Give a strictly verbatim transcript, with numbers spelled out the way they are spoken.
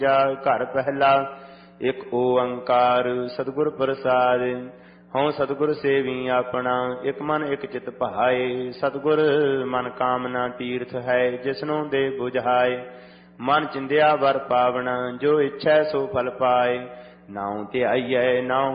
ਜਾ ਘਰ ਪਹਿਲਾ ਇੱਕ ਓੰਕਾਰ ਸਤਿਗੁਰ ਪ੍ਰਸਾਦ। ਹਉ ਸਤਿਗੁਰ ਸੇਵੀ ਆਪਣਾ ਇੱਕ ਮਨ ਇੱਕ ਚਿਤ ਭਾਏ। ਸਤਿਗੁਰ ਮਨ ਕਾਮਨਾ ਤੀਰਥ ਹੈ ਜਿਸਨੂੰ ਦੇ ਬੁਝਾਏ। ਮਨ ਚਿੰਦਿਆ ਵਰ ਪਾਵਣਾ ਜੋ ਇੱਛੈ ਸੋ ਫਲ ਪਾਏ। ਨਾਉ ਧਿਆਈਐ ਨਾਉ